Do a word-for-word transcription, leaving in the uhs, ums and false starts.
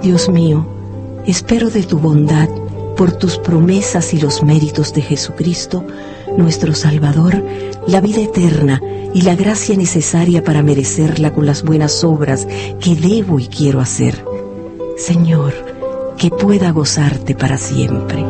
Dios mío, espero de tu bondad, por tus promesas y los méritos de Jesucristo, nuestro Salvador, la vida eterna y la gracia necesaria para merecerla con las buenas obras que debo y quiero hacer. Señor, que pueda gozarte para siempre.